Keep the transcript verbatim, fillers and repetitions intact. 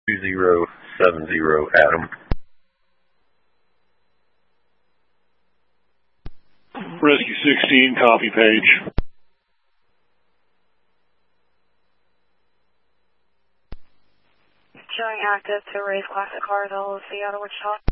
two zero seven zero, Adam. Rescue sixteen, copy page. Showing active to raise classic cars, L O C out of Wichita.